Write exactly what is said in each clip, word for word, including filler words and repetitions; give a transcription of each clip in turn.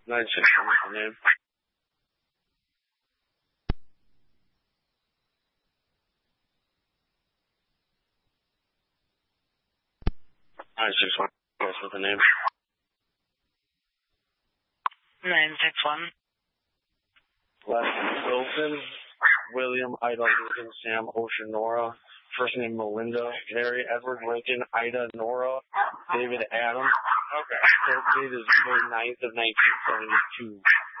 nine six one, what's the name? nine six one, what's the name? nine six one. Last name Wilson, William, Ida, Lincoln, Sam, Ocean, Nora. First name Melinda, Mary, Edward, Lincoln, Ida, Nora, David, Adam. Okay. Birth date is May ninth of nineteen seventy-two.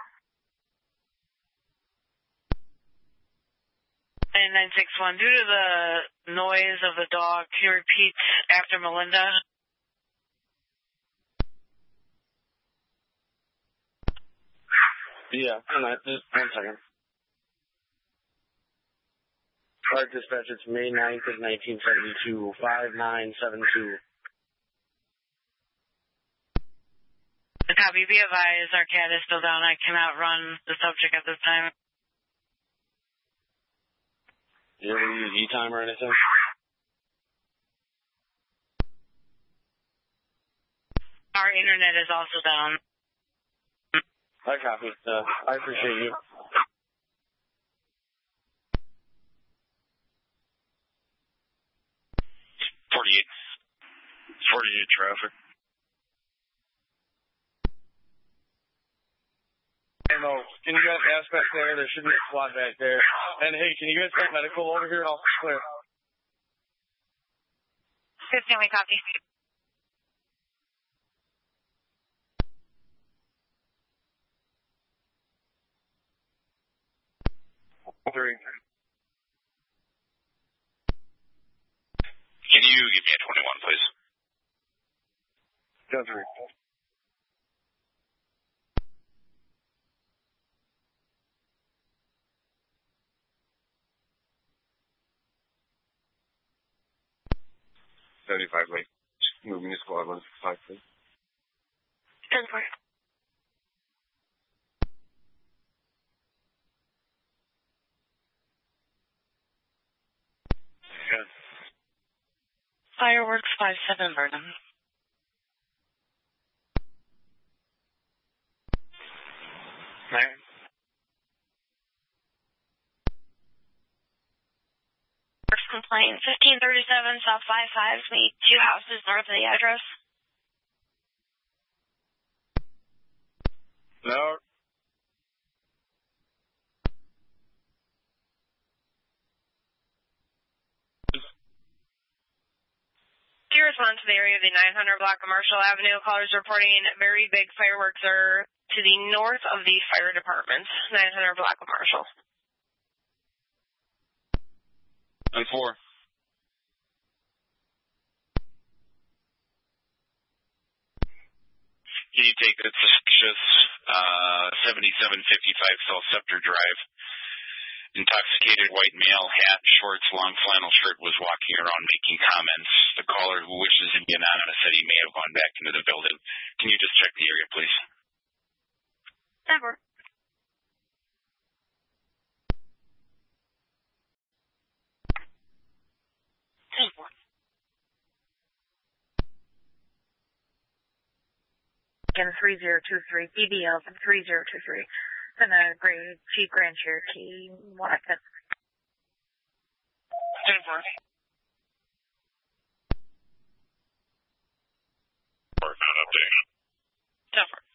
And nine six one, due to the noise of the dog, can you repeat after Melinda? Yeah, and I, just one second. Alright, dispatch, it's May ninth of nineteen seventy-two, five nine seven two. Copy, be advised, our cat is still down. I cannot run the subject at this time. You ever use E-Time or anything? Our internet is also down. I copy. Uh, I appreciate you. forty-eight. forty-eight traffic. Hey, Mo, can you guys ask back there? There should be a squad back there. And hey, can you guys get medical over here? I'll clear. fifteen, we copy. Three. Can you give me a twenty-one, please? Go three. seventy-five, late. Moving to squad one five, please. ten four. Good. Fireworks five seven, Vernon. Right. First complaint, fifteen thirty-seven South five five, meet two houses north of the address. No. To respond to the area of the nine hundred block of Marshall Avenue, callers reporting very big fireworks are to the north of the fire department, nine hundred block of Marshall. And four. Can you take the suspicious uh, seventy-seven fifty-five South Scepter Drive? Intoxicated white male, hat, shorts, long flannel shirt, was walking around making comments. The caller, who wishes to be anonymous, said he may have gone back into the building. Can you just check the area, please? Never. Again, three zero two three, B B L from three zero two three. And a great Jeep Grand Cherokee, one of them. ten four. Working on update. ten four.